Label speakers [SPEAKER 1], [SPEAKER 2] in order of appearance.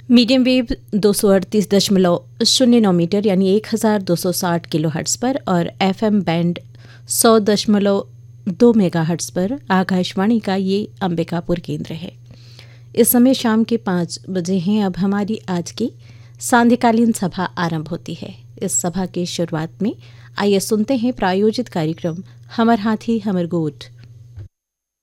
[SPEAKER 1] Medium wave 238.09 metre यानी 1260 kilohertz पर और एफएम बैंड 100.2 मेगाहर्ट्ज़ पर आकाशवाणी का ये अंबिकापुर केंद्र है। इस समय शाम के 5 बजे हैं। अब हमारी आज की सांध्यकालीन सभा आरंभ होती है। इस सभा की शुरुआत में आइए सुनते हैं प्रायोजित कार्यक्रम हमर हाथी हमर गोठ।